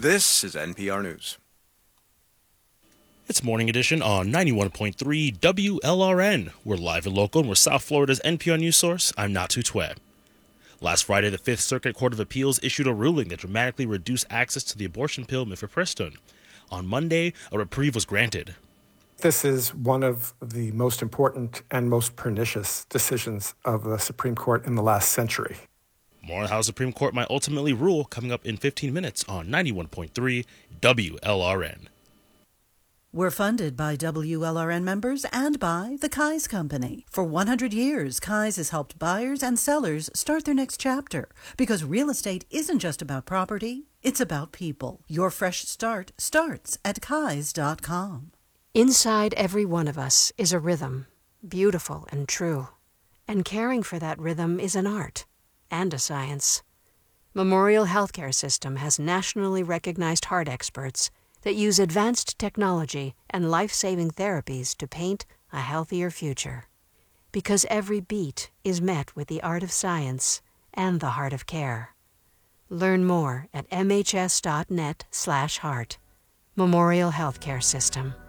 This is NPR News. It's Morning Edition on 91.3 WLRN. We're live and local, and we're South Florida's NPR News source. I'm Natu Twe. Last Friday, the Fifth Circuit Court of Appeals issued a ruling that dramatically reduced access to the abortion pill mifepristone. On Monday, a reprieve was granted. This is one of the most important and most pernicious decisions of the Supreme Court in the last century. More on how the Supreme Court might ultimately rule coming up in 15 minutes on 91.3 WLRN. We're funded by WLRN members and by the Kai's Company. For 100 years, Kai's has helped buyers and sellers start their next chapter. Because real estate isn't just about property, it's about people. Your fresh start starts at Kais.com. Inside every one of us is a rhythm, beautiful and true. And caring for that rhythm is an art and a science. Memorial Healthcare System has nationally recognized heart experts that use advanced technology and life-saving therapies to paint a healthier future. Because every beat is met with the art of science and the heart of care. Learn more at mhs.net/heart. Memorial Healthcare System.